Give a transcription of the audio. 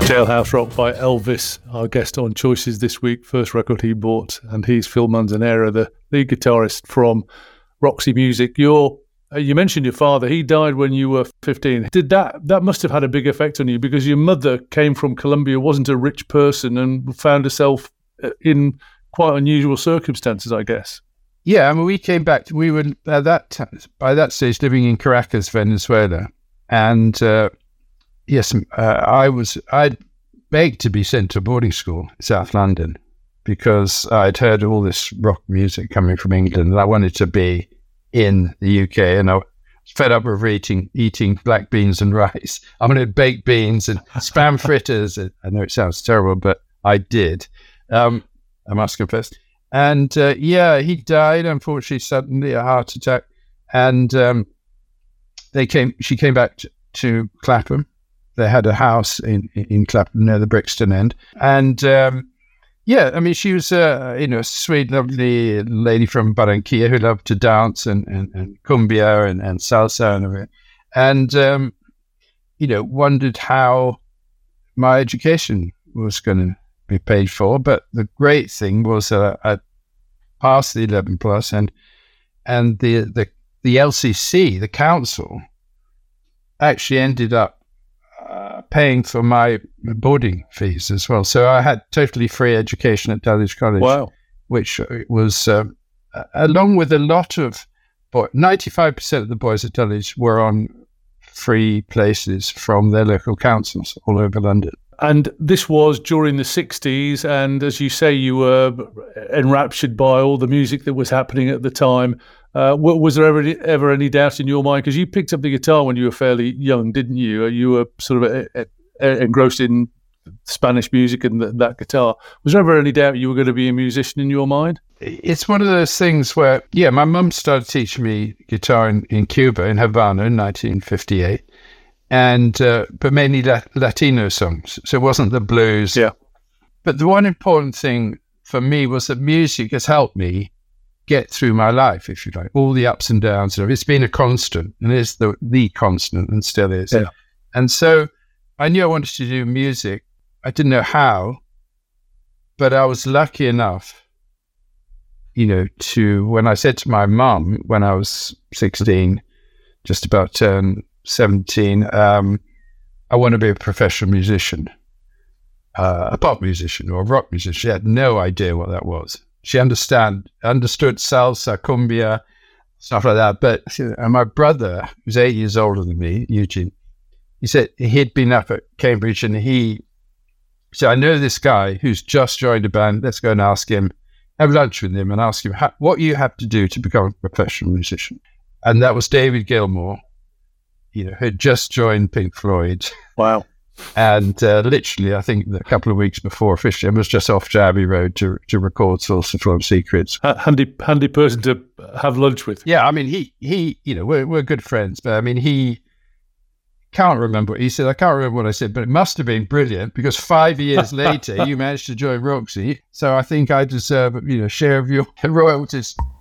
Jailhouse Rock by Elvis, our guest on Choices this week, first record he bought, and he's Phil Manzanera, the lead guitarist from Roxy Music. You mentioned your father. He died when you were 15. Did that must have had a big effect on you, because your mother came from Colombia, wasn't a rich person, and found herself in quite unusual circumstances, I guess. Yeah, I mean, we came back. We were by that stage living in Caracas, Venezuela, and I'd begged to be sent to boarding school in South London because I'd heard all this rock music coming from England, and I wanted to be in the UK, and I was fed up with eating black beans and rice. I wanted baked beans and spam fritters. I know it sounds terrible, but I did. I must confess. And he died, unfortunately, suddenly, a heart attack. And she came back to Clapham. They had a house in Clapham near the Brixton end. And she was a sweet, lovely lady from Barranquilla who loved to dance and cumbia and salsa and everything. And, wondered how my education was going to be paid for. But the great thing was that I passed the 11 plus, and the LCC, the council, actually ended up paying for my boarding fees as well. So I had totally free education at Dulwich College. Wow. Which was, along with a lot of 95% of the boys at Dulwich were on free places from their local councils all over London. And this was during the 60s, and as you say, you were enraptured by all the music that was happening at the time. Was there ever any doubt in your mind? Because you picked up the guitar when you were fairly young, didn't you? You were sort of engrossed in Spanish music and that guitar. Was there ever any doubt you were going to be a musician in your mind? It's one of those things where, my mum started teaching me guitar in Cuba, in Havana, in 1958. And but mainly Latino songs, so it wasn't the blues. Yeah. But the one important thing for me was that music has helped me get through my life, if you like, all the ups and downs. It's been a constant, and it's the constant, and still is. Yeah. And so I knew I wanted to do music. I didn't know how, but I was lucky enough, to, when I said to my mum when I was 16, just about turned 17, I want to be a professional musician, a pop musician or a rock musician. She had no idea what that was. She understood salsa, cumbia, stuff like that. But and my brother, who's 8 years older than me, Eugene, he said he'd been up at Cambridge, and he said, I know this guy who's just joined a band. Let's go and ask him, have lunch with him and ask him what you have to do to become a professional musician. And that was David Gilmour, had just joined Pink Floyd. Wow. And literally, I think a couple of weeks before officially, I was just off to Abbey Road to record Sulciform Secrets. Handy person to have lunch with. Yeah, I mean, he we're good friends, but I mean, he can't remember. He said, I can't remember what I said, but it must have been brilliant because 5 years later, you managed to join Roxy. So I think I deserve, share of your royalties.